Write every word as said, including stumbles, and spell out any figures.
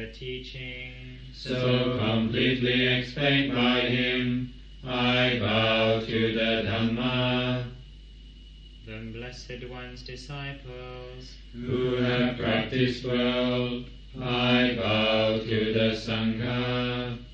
the teaching so completely explained by him, I bow to the Dhamma. The Blessed One's disciples who have practiced well, I bow to the Sangha.